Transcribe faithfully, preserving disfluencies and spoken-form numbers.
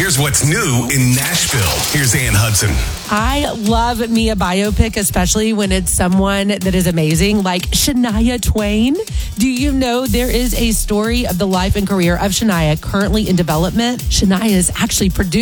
Here's what's new in Nashville. Here's Ann Hudson. I love me a biopic, especially when it's someone that is amazing, like Shania Twain. Do you know there is a story of the life and career of Shania currently in development? Shania is actually produced